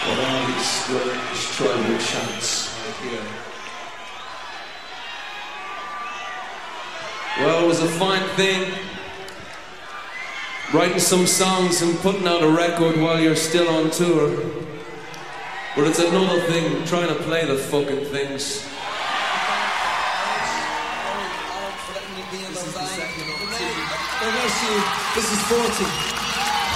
But all these tribal chants here. Well, it was a fine thing writing some songs and putting out a record while you're still on tour. But it's another thing trying to play the fucking things. This is 40.